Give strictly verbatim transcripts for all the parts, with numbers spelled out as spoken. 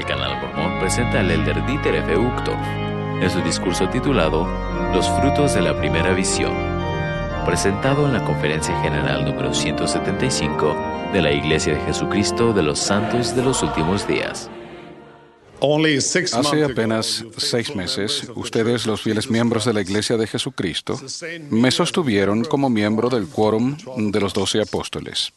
El Canal Mormón presenta al elder Dieter F. Uchtdorf en su discurso titulado Los frutos de la primera visión, presentado en la Conferencia General número ciento setenta y cinco de la Iglesia de Jesucristo de los Santos de los Últimos Días. Hace apenas seis meses, ustedes, los fieles miembros de la Iglesia de Jesucristo, me sostuvieron como miembro del quórum de los doce apóstoles.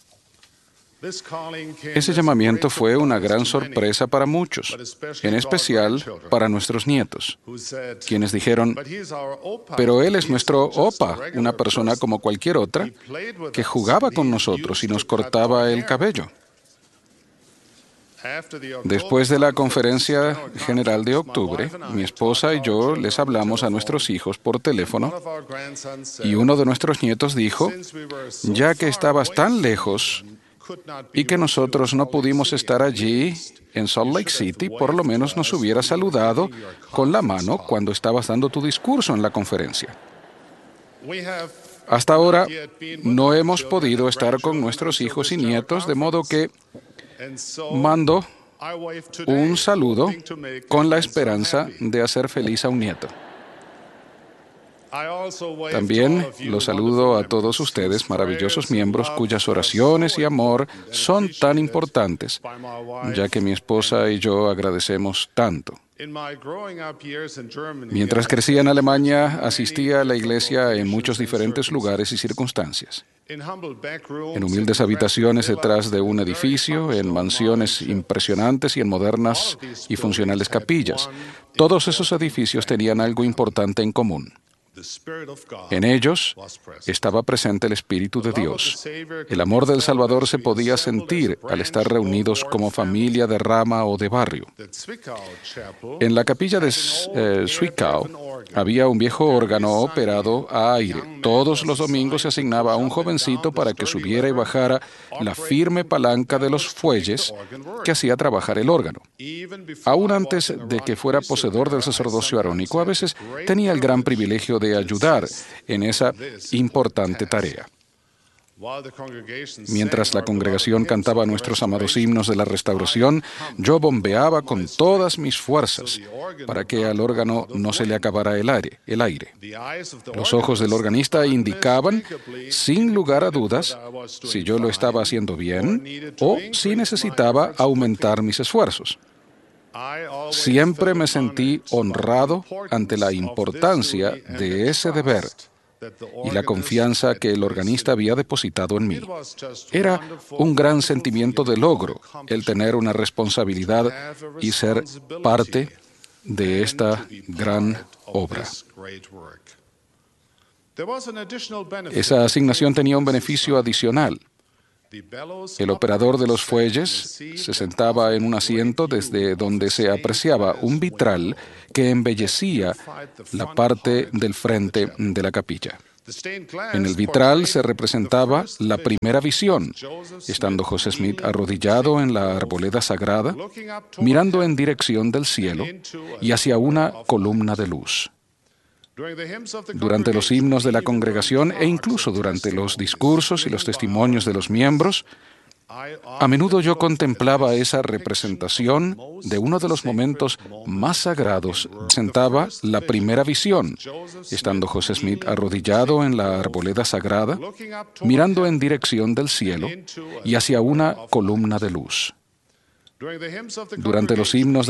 Ese llamamiento fue una gran sorpresa para muchos, en especial para nuestros nietos, quienes dijeron, pero él es nuestro opa, una persona como cualquier otra, que jugaba con nosotros y nos cortaba el cabello. Después de la conferencia general de octubre, mi esposa y yo les hablamos a nuestros hijos por teléfono y uno de nuestros nietos dijo, ya que estabas tan lejos y que nosotros no pudimos estar allí en Salt Lake City, por lo menos nos hubiera saludado con la mano cuando estabas dando tu discurso en la conferencia. Hasta ahora no hemos podido estar con nuestros hijos y nietos, de modo que mando un saludo con la esperanza de hacer feliz a un nieto. También los saludo a todos ustedes, maravillosos miembros, cuyas oraciones y amor son tan importantes, ya que mi esposa y yo agradecemos tanto. Mientras crecía en Alemania, asistía a la iglesia en muchos diferentes lugares y circunstancias. En humildes habitaciones detrás de un edificio, en mansiones impresionantes y en modernas y funcionales capillas. Todos esos edificios tenían algo importante en común. En ellos estaba presente el Espíritu de Dios. El amor del Salvador se podía sentir al estar reunidos como familia de rama o de barrio. En la capilla de eh, Zwickau había un viejo órgano operado a aire. Todos los domingos se asignaba a un jovencito para que subiera y bajara la firme palanca de los fuelles que hacía trabajar el órgano. Aún antes de que fuera poseedor del sacerdocio arónico, a veces tenía el gran privilegio de de ayudar en esa importante tarea. Mientras la congregación cantaba nuestros amados himnos de la restauración, yo bombeaba con todas mis fuerzas para que al órgano no se le acabara el aire, el aire. Los ojos del organista indicaban, sin lugar a dudas, si yo lo estaba haciendo bien o si necesitaba aumentar mis esfuerzos. Siempre me sentí honrado ante la importancia de ese deber y la confianza que el organista había depositado en mí. Era un gran sentimiento de logro el tener una responsabilidad y ser parte de esta gran obra. Esa asignación tenía un beneficio adicional. El operador de los fuelles se sentaba en un asiento desde donde se apreciaba un vitral que embellecía la parte del frente de la capilla. En el vitral se representaba la primera visión, estando José Smith arrodillado en la arboleda sagrada, mirando en dirección del cielo y hacia una columna de luz. Durante los himnos de la congregación e incluso durante los discursos y los testimonios de los miembros, a menudo yo contemplaba esa representación de uno de los momentos más sagrados. Sentaba la primera visión, estando José Smith arrodillado en la arboleda sagrada, mirando en dirección del cielo y hacia una columna de luz. Durante los himnos de